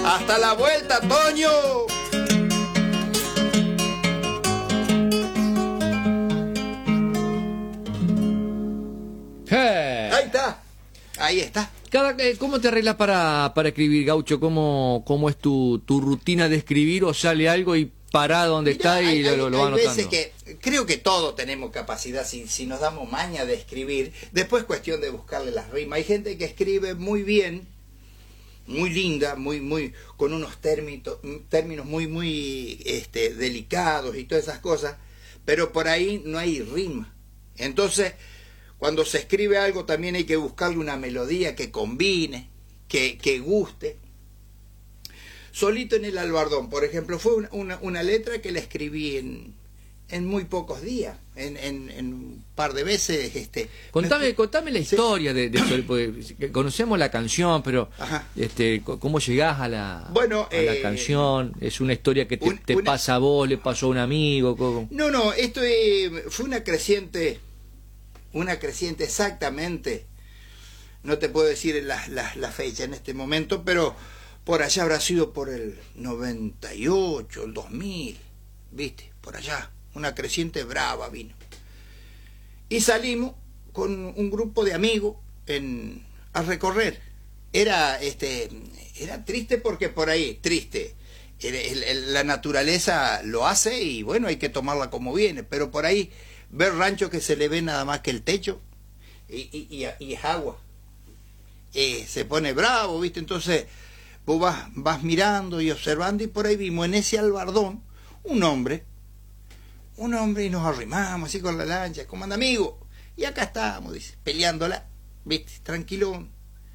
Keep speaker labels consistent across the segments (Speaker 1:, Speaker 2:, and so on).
Speaker 1: Hasta la vuelta, Toño. Ahí está. Ahí está.
Speaker 2: ¿Cómo te arreglas para escribir, Gaucho? ¿Cómo es tu rutina de escribir, o sale algo y pará donde
Speaker 1: Mirá,
Speaker 2: está y lo va anotando?
Speaker 1: Hay veces que creo que todos tenemos capacidad, si nos damos maña de escribir. Después es cuestión de buscarle las rimas. Hay gente que escribe muy bien, muy linda, muy con unos términos muy delicados y todas esas cosas, pero por ahí no hay rima. Entonces, cuando se escribe algo también hay que buscarle una melodía que combine, que guste. Solito en el Albardón, por ejemplo, fue una letra que la escribí en muy pocos días, en un par de veces.
Speaker 2: Contame la historia de porque conocemos la canción, pero ¿cómo llegás a la canción? ¿Es una historia que te pasa a vos, le pasó a un amigo? ¿Cómo?
Speaker 1: No, esto fue una creciente exactamente, no te puedo decir la fecha en este momento, pero por allá habrá sido por el 98, el 2000, ¿viste? Por allá, una creciente brava vino. Y salimos con un grupo de amigos a recorrer. Era triste porque por ahí, triste. La naturaleza lo hace y bueno, hay que tomarla como viene, pero por ahí ver ranchos que se le ve nada más que el techo y es agua. Se pone bravo, ¿viste? Entonces vos vas mirando y observando, y por ahí vimos en ese albardón un hombre, y nos arrimamos así con la lancha, ¿cómo anda, amigo? Y acá estamos, dice, peleándola, ¿viste? Tranquilón.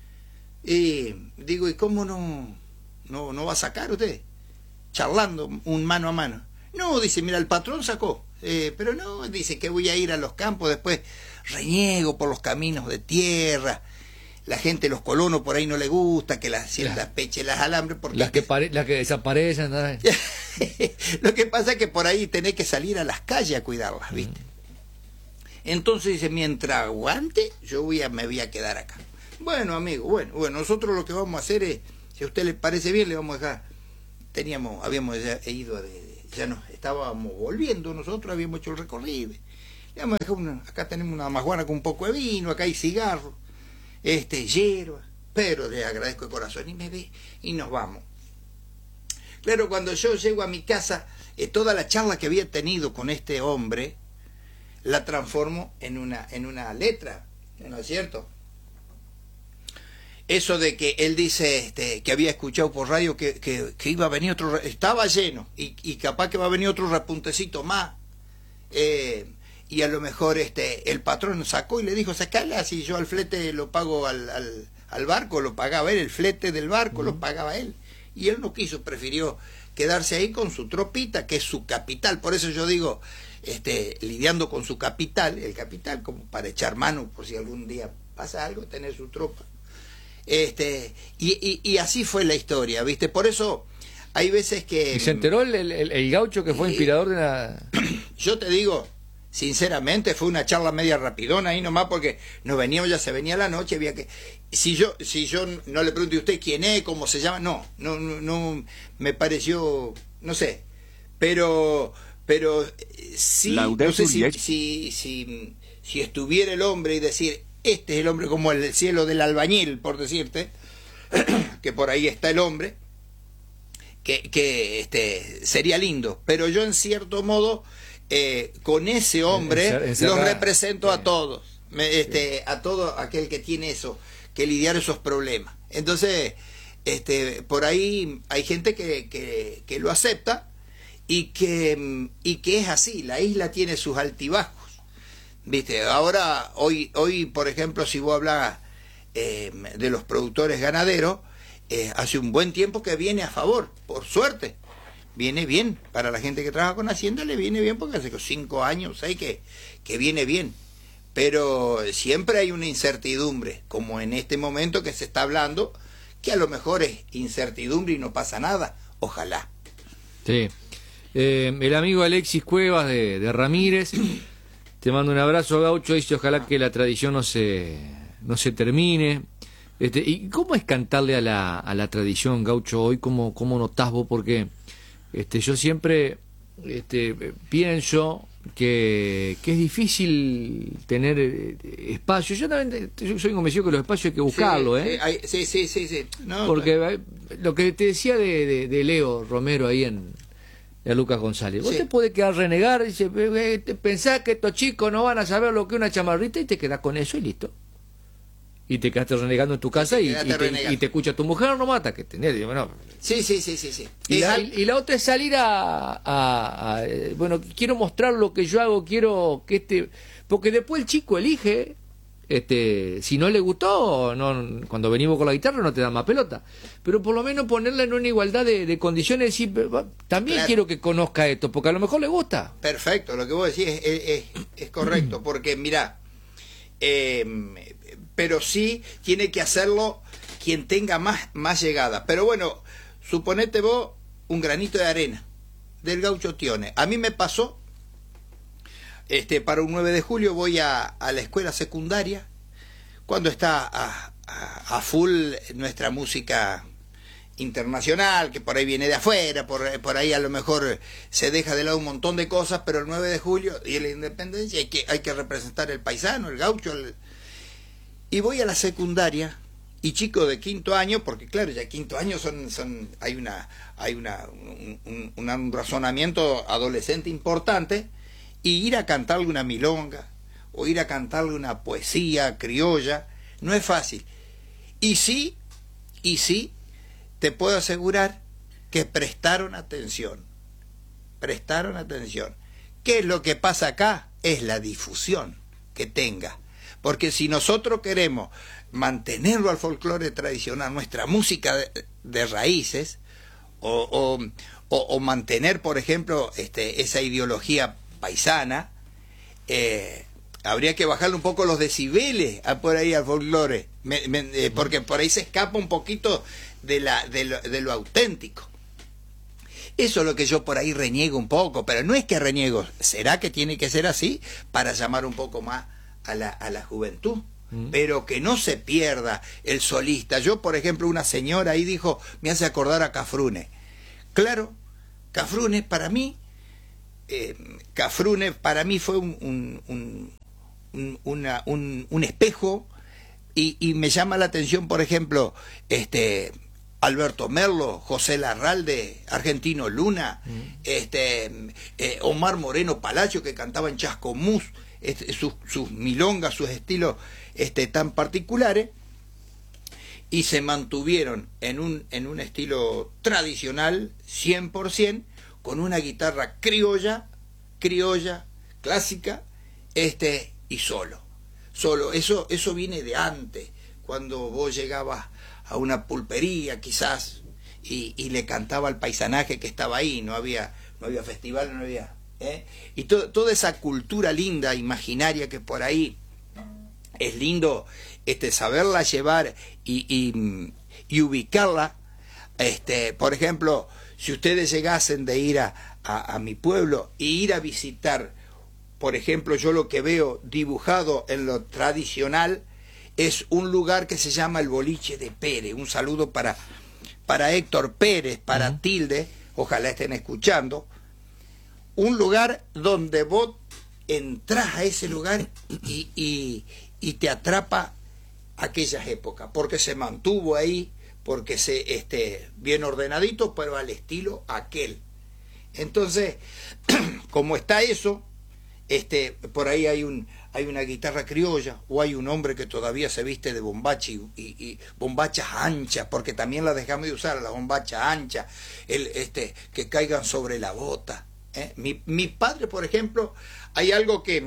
Speaker 1: Y digo, ¿y cómo no va a sacar usted? Charlando un mano a mano. No, dice, mira, el patrón sacó, pero no, dice que voy a ir a los campos, después reniego por los caminos de tierra. La gente, los colonos, por ahí no le gusta que las peche las alambres. Porque
Speaker 2: las que desaparecen, ¿no?
Speaker 1: Lo que pasa es que por ahí tenés que salir a las calles a cuidarlas, ¿viste? Entonces dice, mientras aguante, me voy a quedar acá. Bueno, amigo, bueno, nosotros lo que vamos a hacer es, si a usted le parece bien, le vamos a dejar. Habíamos ido, ya nos estábamos volviendo, nosotros habíamos hecho el recorrido. Le vamos a dejar acá tenemos una maguana con un poco de vino, acá hay cigarros. Hierba, pero le agradezco de corazón, y me ve y nos vamos. Claro, cuando yo llego a mi casa, toda la charla que había tenido con este hombre la transformo en una letra, ¿no es cierto? Eso de que él dice que había escuchado por radio que iba a venir otro, estaba lleno y capaz que va a venir otro repuntecito más. Y a lo mejor el patrón sacó y le dijo, sacala, si yo al flete lo pago al barco, lo pagaba él, el flete del barco lo pagaba él. Y él no quiso, prefirió quedarse ahí con su tropita, que es su capital. Por eso yo digo, lidiando con su capital, el capital como para echar mano por si algún día pasa algo, tener su tropa. Y así fue la historia, ¿viste? Por eso hay veces que...
Speaker 2: ¿Y se enteró el gaucho que fue inspirador de la...?
Speaker 1: Yo te digo... Sinceramente fue una charla media rapidona ahí nomás, porque nos veníamos, ya se venía la noche, había que... Si yo no le pregunto a usted quién es, cómo se llama, no me pareció, no sé, pero sí, no sé si estuviera el hombre y decir, este es el hombre como el cielo del albañil, por decirte, que por ahí está el hombre, que sería lindo, pero yo en cierto modo... con ese hombre los represento a todos, a todo aquel que tiene eso, que lidiar esos problemas. Entonces, por ahí hay gente que lo acepta y que es así. La isla tiene sus altibajos, ¿viste? Ahora, hoy por ejemplo, si vos hablas de los productores ganaderos, hace un buen tiempo que viene a favor, por suerte. Viene bien, para la gente que trabaja con Hacienda le viene bien, porque hace 5 años, 6 que viene bien, pero siempre hay una incertidumbre, como en este momento que se está hablando, que a lo mejor es incertidumbre y no pasa nada, ojalá.
Speaker 2: Sí, el amigo Alexis Cuevas de Ramírez, te mando un abrazo, Gaucho, dice ojalá que la tradición no se termine. ¿Y cómo es cantarle a la tradición, Gaucho, hoy? ¿Cómo notás vos? Porque yo siempre pienso que es difícil tener espacio. Yo también soy convencido que los espacios hay que buscarlos,
Speaker 1: sí. No,
Speaker 2: porque lo que te decía de Leo Romero ahí en Lucas González, vos te podés quedar renegar, dice, pensás que estos chicos no van a saber lo que es una chamarrita, y te quedás con eso y listo. Y te quedaste renegando en tu casa y te escucha tu mujer, no mata, que tenés, bueno.
Speaker 1: Sí.
Speaker 2: Y la otra es salir bueno, quiero mostrar lo que yo hago, quiero que porque después el chico elige, si no le gustó, no, cuando venimos con la guitarra no te da más pelota, pero por lo menos ponerla en una igualdad de condiciones, y también quiero que conozca esto, porque a lo mejor le gusta.
Speaker 1: Perfecto, lo que vos decís es correcto, porque mirá, pero sí tiene que hacerlo quien tenga más llegada. Pero bueno, suponete vos un granito de arena del Gaucho Tione. A mí me pasó, para un 9 de julio voy a la escuela secundaria, cuando está a full nuestra música internacional, que por ahí viene de afuera, por ahí a lo mejor se deja de lado un montón de cosas, pero el 9 de julio y la independencia hay que representar el paisano, el gaucho, y voy a la secundaria, y chicos de quinto año, porque claro, ya quinto año hay un razonamiento adolescente importante, y ir a cantarle una milonga, o ir a cantarle una poesía criolla, no es fácil. Y sí, te puedo asegurar que prestaron atención. ¿Qué es lo que pasa acá? Es la difusión que tenga. Porque si nosotros queremos mantenerlo al folclore tradicional, nuestra música de raíces, o mantener, por ejemplo, esa ideología paisana, habría que bajarle un poco los decibeles por ahí al folclore, porque por ahí se escapa un poquito de lo auténtico. Eso es lo que yo por ahí reniego un poco, pero no es que reniego, será que tiene que ser así para llamar un poco más a la juventud, pero que no se pierda el solista. Yo, por ejemplo, una señora ahí dijo, me hace acordar a Cafrune. Claro, Cafrune para mí fue un espejo, y me llama la atención, por ejemplo, Alberto Merlo, José Larralde, Argentino Luna, Omar Moreno Palacio, que cantaba en Chascomús, sus milongas, sus estilos tan particulares, y se mantuvieron en un estilo tradicional 100%, con una guitarra criolla, clásica, y solo. Eso viene de antes, cuando vos llegabas a una pulpería quizás y le cantaba al paisanaje que estaba ahí, no había festival, no había, y toda esa cultura linda, imaginaria, que por ahí es lindo saberla llevar y ubicarla. Por ejemplo, si ustedes llegasen de ir a mi pueblo y ir a visitar, por ejemplo, yo lo que veo dibujado en lo tradicional es un lugar que se llama el Boliche de Pérez. Un saludo para Héctor Pérez, para Tilde, ojalá estén escuchando. Un lugar donde vos entrás a ese lugar y te atrapa aquellas épocas, porque se mantuvo ahí, porque bien ordenadito, pero al estilo aquel. Entonces, como está eso, por ahí hay una guitarra criolla, o hay un hombre que todavía se viste de bombacha y bombachas anchas, porque también las dejamos de usar, las bombachas anchas, que caigan sobre la bota. Mi padre, por ejemplo, hay algo que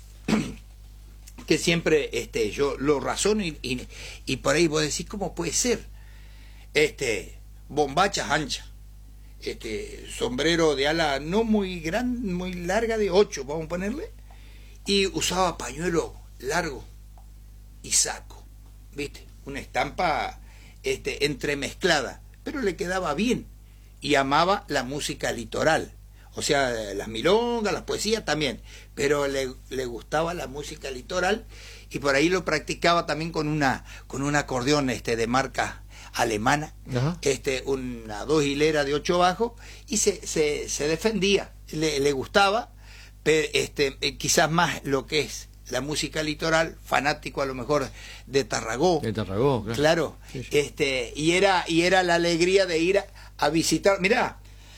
Speaker 1: siempre yo lo razono, y por ahí vos decís, ¿cómo puede ser? Bombachas anchas, sombrero de ala no muy grande, muy larga, de 8, vamos a ponerle, y usaba pañuelo largo y saco, ¿viste? Una estampa entremezclada, pero le quedaba bien, y amaba la música litoral. o sea, las milongas, las poesías también, pero le gustaba la música litoral y por ahí lo practicaba también con un acordeón de marca alemana, una 2 hileras de 8 bajos, y se defendía, le gustaba, pero quizás más lo que es la música litoral, fanático a lo mejor de Tarragó.
Speaker 2: De Tarragó,
Speaker 1: claro. Sí, sí. Y era la alegría de ir a visitar. Mirá,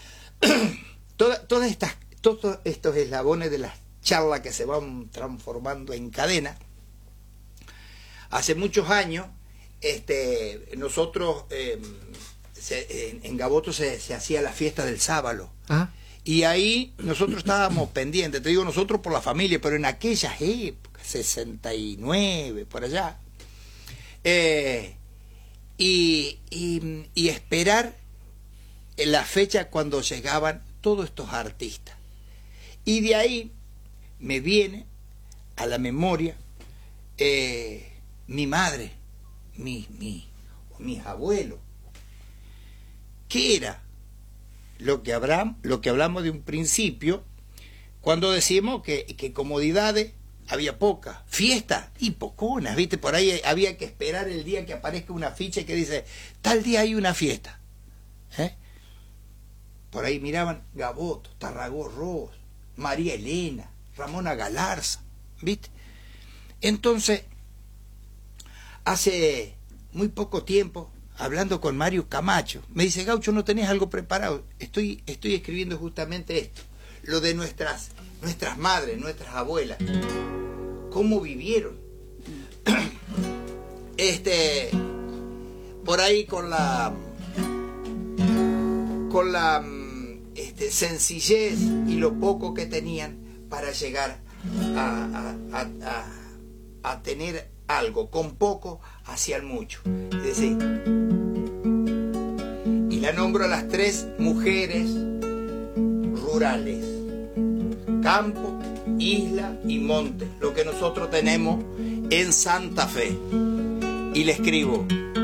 Speaker 1: todos estos eslabones de las charlas que se van transformando en cadena. Hace muchos años, nosotros en Gaboto se hacía la fiesta del sábado. ¿Ah? Y ahí nosotros estábamos pendientes, te digo nosotros por la familia, pero en aquellas épocas, 69, por allá, y esperar la fecha cuando llegaban todos estos artistas. Y de ahí me viene a la memoria mi madre, mis abuelos, que era lo que hablamos de un principio, cuando decimos que comodidades había pocas, fiestas y poconas, ¿viste? Por ahí había que esperar el día que aparezca una ficha que dice, tal día hay una fiesta. Por ahí miraban Gaboto, Tarragó Ros, María Elena, Ramona Galarza, ¿viste? Entonces, hace muy poco tiempo, hablando con Mario Camacho, me dice, Gaucho, ¿no tenés algo preparado? Estoy escribiendo justamente esto, lo de nuestras madres, nuestras abuelas, cómo vivieron. Por ahí con la sencillez y lo poco que tenían para llegar a tener algo, con poco hacia el mucho. Es decir, y la nombro a las 3 mujeres rurales: campo, isla y monte, lo que nosotros tenemos en Santa Fe. Y le escribo: